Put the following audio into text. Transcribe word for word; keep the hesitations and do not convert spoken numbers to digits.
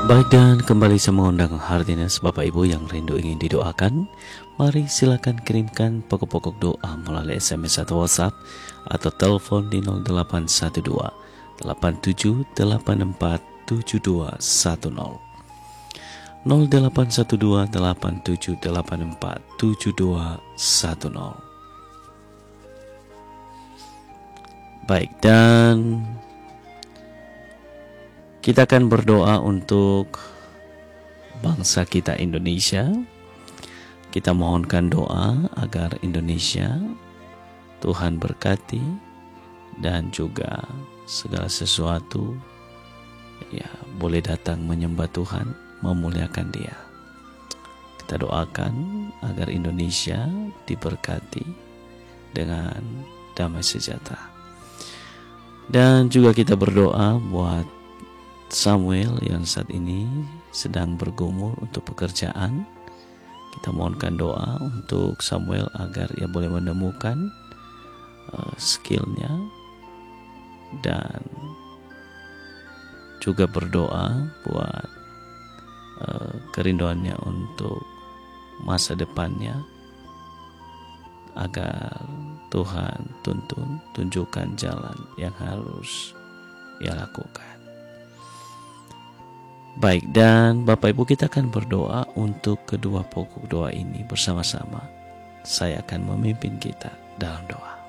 Baik, dan kembali saya mengundang Hardiness Bapak Ibu yang rindu ingin didoakan. Mari silakan kirimkan pokok-pokok doa melalui S M S atau WhatsApp atau telepon di nol delapan satu dua delapan tujuh delapan empat tujuh dua satu nol nol delapan satu dua delapan tujuh delapan empat tujuh dua satu nol. Baik, dan kita akan berdoa untuk bangsa kita Indonesia. Kita mohonkan doa agar Indonesia Tuhan berkati dan juga segala sesuatu ya boleh datang menyembah Tuhan, memuliakan Dia. Kita doakan agar Indonesia diberkati dengan damai sejahtera. Dan juga kita berdoa buat Samuel yang saat ini sedang bergumul untuk pekerjaan. Kita mohonkan doa untuk Samuel agar ia boleh menemukan uh, skillnya, dan juga berdoa buat uh, kerinduannya untuk masa depannya, agar Tuhan tuntun, tunjukkan jalan yang harus ia lakukan. Baik, dan Bapak Ibu, kita akan berdoa untuk kedua pokok doa ini bersama-sama. Saya akan memimpin kita dalam doa.